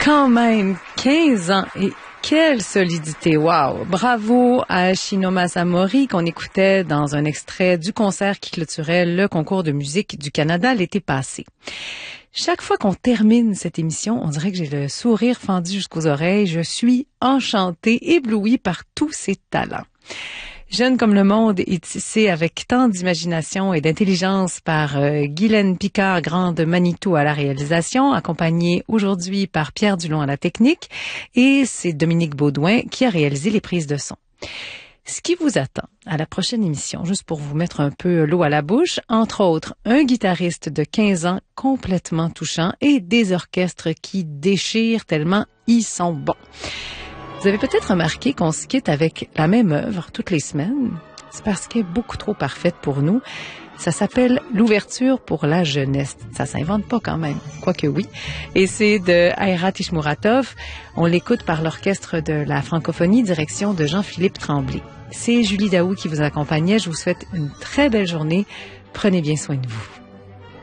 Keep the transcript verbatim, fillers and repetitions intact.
Quand même, quinze ans et quelle solidité! Wow! Bravo à Shino Masamori qu'on écoutait dans un extrait du concert qui clôturait le concours de musique du Canada l'été passé. Chaque fois qu'on termine cette émission, on dirait que j'ai le sourire fendu jusqu'aux oreilles. Je suis enchantée, éblouie par tous ces talents. Jeune comme le monde est tissé avec tant d'imagination et d'intelligence par euh, Guylaine Picard, grande Manitou à la réalisation, accompagnée aujourd'hui par Pierre Dulon à la technique, et c'est Dominique Baudouin qui a réalisé les prises de son. Ce qui vous attend à la prochaine émission, juste pour vous mettre un peu l'eau à la bouche, entre autres, un guitariste de quinze ans complètement touchant et des orchestres qui déchirent tellement ils sont bons. Vous avez peut-être remarqué qu'on se quitte avec la même œuvre toutes les semaines. C'est parce qu'elle est beaucoup trop parfaite pour nous. Ça s'appelle l'ouverture pour la jeunesse. Ça s'invente pas quand même, quoique oui. Et c'est de Ayrat Ishmuratov. On l'écoute par l'orchestre de la francophonie, direction de Jean-Philippe Tremblay. C'est Julie Daou qui vous accompagnait. Je vous souhaite une très belle journée. Prenez bien soin de vous.